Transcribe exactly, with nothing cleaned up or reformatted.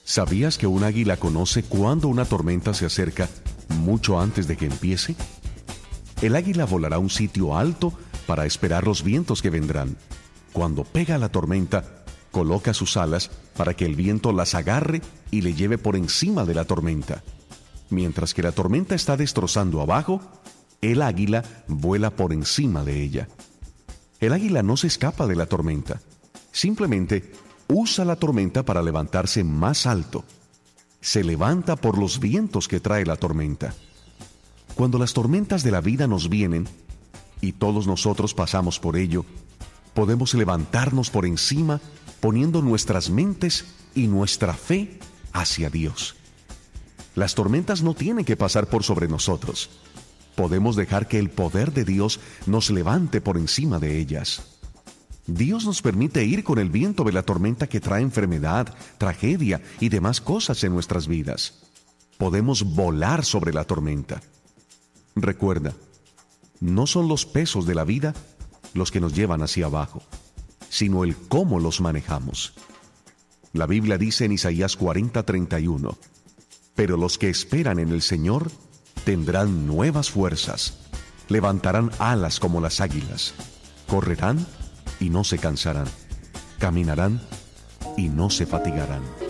¿Sabías que un águila conoce cuándo una tormenta se acerca mucho antes de que empiece? El águila volará a un sitio alto para esperar los vientos que vendrán. Cuando pega la tormenta, coloca sus alas para que el viento las agarre y le lleve por encima de la tormenta. Mientras que la tormenta está destrozando abajo, el águila vuela por encima de ella. El águila no se escapa de la tormenta. Simplemente usa la tormenta para levantarse más alto. Se levanta por los vientos que trae la tormenta. Cuando las tormentas de la vida nos vienen, y todos nosotros pasamos por ello, podemos levantarnos por encima poniendo nuestras mentes y nuestra fe hacia Dios. Las tormentas no tienen que pasar por sobre nosotros. Podemos dejar que el poder de Dios nos levante por encima de ellas. Dios nos permite ir con el viento de la tormenta que trae enfermedad, tragedia y demás cosas en nuestras vidas. Podemos volar sobre la tormenta. Recuerda, no son los pesos de la vida los que nos llevan hacia abajo, sino el cómo los manejamos. La Biblia dice en Isaías cuarenta, treinta y uno, pero los que esperan en el Señor tendrán nuevas fuerzas, levantarán alas como las águilas, correrán y no se cansarán, caminarán y no se fatigarán.